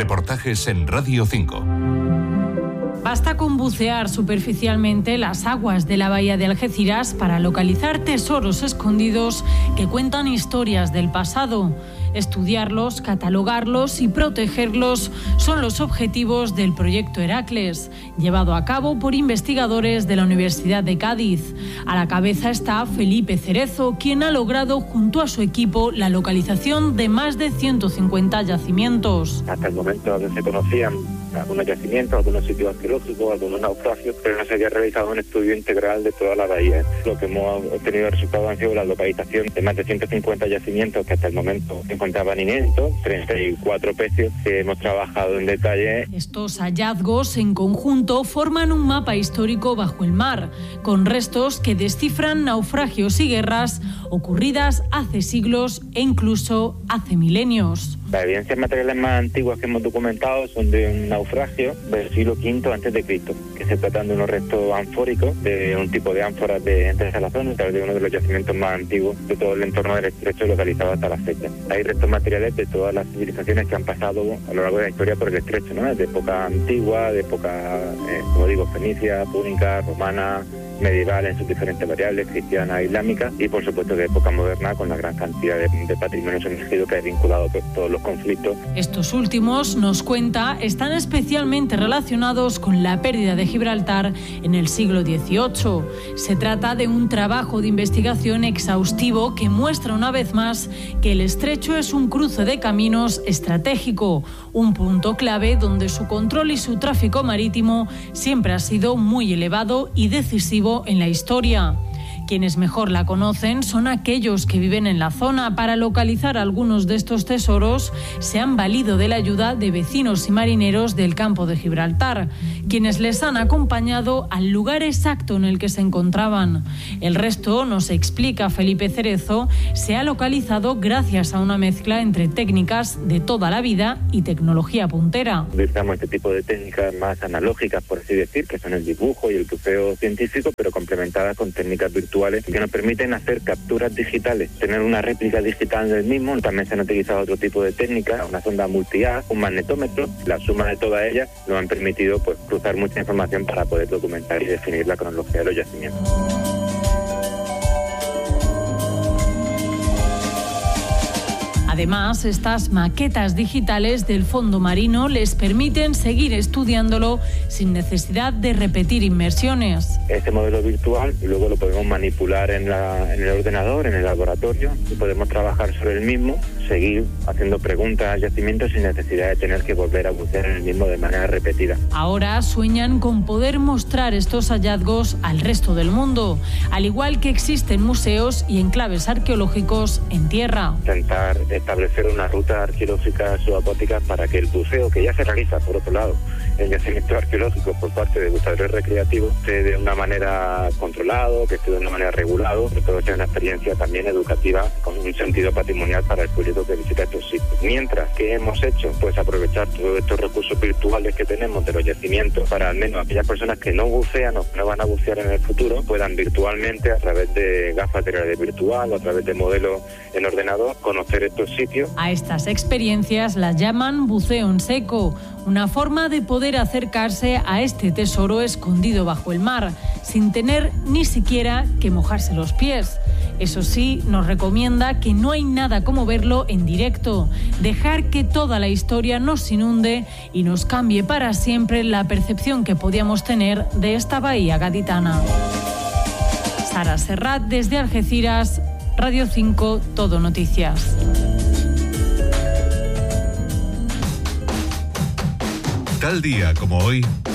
Reportajes en Radio 5. Basta con bucear superficialmente las aguas de la bahía de Algeciras para localizar tesoros escondidos que cuentan historias del pasado. Estudiarlos, catalogarlos y protegerlos son los objetivos del proyecto Heracles, llevado a cabo por investigadores de la Universidad de Cádiz. A la cabeza está Felipe Cerezo, quien ha logrado junto a su equipo la localización de más de 150 yacimientos. Hasta el momento se conocían algunos yacimientos, algunos sitios arqueológicos, algunos naufragios, pero no se había realizado un estudio integral de toda la bahía. Lo que hemos obtenido resultados han sido la localización de más de 150 yacimientos que hasta el momento se encontraban inéditos, 34 pecios que hemos trabajado en detalle. Estos hallazgos en conjunto forman un mapa histórico bajo el mar, con restos que descifran naufragios y guerras ocurridas hace siglos e incluso hace milenios. Las evidencias materiales más antiguas que hemos documentado son de un naufragio del siglo V a.C., que se tratan de unos restos anfóricos, de un tipo de ánforas de salazón, de uno de los yacimientos más antiguos de todo el entorno del estrecho localizado hasta la fecha. Hay restos materiales de todas las civilizaciones que han pasado a lo largo de la historia por el estrecho, ¿no? De época antigua, de época, como digo, fenicia, púnica, romana, medieval en sus diferentes variables, cristiana, islámica, y por supuesto de época moderna con la gran cantidad de patrimonio sumergido que ha vinculado por todos los conflictos. Estos últimos, nos cuenta, están especialmente relacionados con la pérdida de Gibraltar en el siglo XVIII. Se trata de un trabajo de investigación exhaustivo que muestra una vez más que el estrecho es un cruce de caminos estratégico, un punto clave donde su control y su tráfico marítimo siempre ha sido muy elevado y decisivo en la historia. Quienes mejor la conocen son aquellos que viven en la zona. Para localizar algunos de estos tesoros se han valido de la ayuda de vecinos y marineros del campo de Gibraltar, quienes les han acompañado al lugar exacto en el que se encontraban. El resto, nos explica Felipe Cerezo, se ha localizado gracias a una mezcla entre técnicas de toda la vida y tecnología puntera. Utilizamos este tipo de técnicas más analógicas, por así decir, que son el dibujo y el buceo científico, pero complementadas con técnicas virtuales que nos permiten hacer capturas digitales, tener una réplica digital del mismo. También se han utilizado otro tipo de técnicas, una sonda multi-haz, un magnetómetro. La suma de todas ellas nos han permitido cruzar mucha información para poder documentar y definir la cronología de los yacimientos. Además, estas maquetas digitales del fondo marino les permiten seguir estudiándolo sin necesidad de repetir inmersiones. Este modelo virtual luego lo podemos manipular en el ordenador, en el laboratorio, y podemos trabajar sobre el mismo, seguir haciendo preguntas al yacimiento sin necesidad de tener que volver a bucear en el mismo de manera repetida. Ahora sueñan con poder mostrar estos hallazgos al resto del mundo, al igual que existen museos y enclaves arqueológicos en tierra. Intentar establecer una ruta arqueológica subacuática para que el buceo, que ya se realiza por otro lado en yacimientos arqueológicos por parte de buceadores recreativos, esté de una manera controlado, que esté de una manera regulado, pero todo sea una experiencia también educativa con un sentido patrimonial para el público que visita estos sitios. Mientras que hemos hecho, aprovechar todos estos recursos virtuales que tenemos de los yacimientos para al menos aquellas personas que no bucean o no van a bucear en el futuro puedan virtualmente, a través de gafas de realidad virtual o a través de modelos en ordenador, conocer estos sitios. A estas experiencias las llaman buceo en seco, una forma de poder acercarse a este tesoro escondido bajo el mar, sin tener ni siquiera que mojarse los pies. Eso sí, nos recomienda que no hay nada como verlo en directo, dejar que toda la historia nos inunde y nos cambie para siempre la percepción que podíamos tener de esta bahía gaditana. Sara Serrat, desde Algeciras, Radio 5, Todo Noticias. Tal día como hoy,